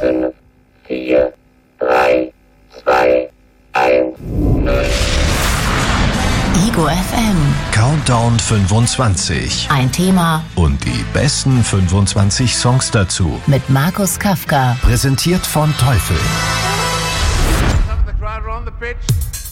5, 4, 3, 2, 1, 0. Ego FM. Countdown 25. Ein Thema Und die besten 25 Songs dazu. mit Markus Kafka. Präsentiert von Teufel. The crowd are on the pitch.